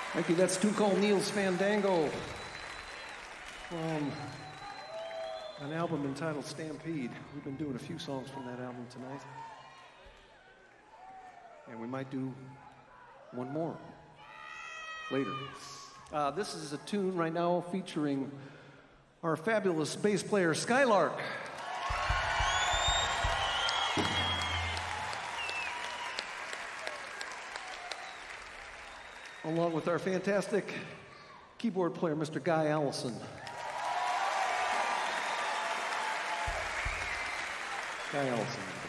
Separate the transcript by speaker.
Speaker 1: Thank you. That's tune called Neil's Fandango from an album entitled Stampede. We've been doing a few songs from that album tonight. And we might do one more later. This is a tune right now featuring our fabulous bass player, Skylark. Along with our fantastic keyboard player, Mr. Guy Allison. Guy Allison.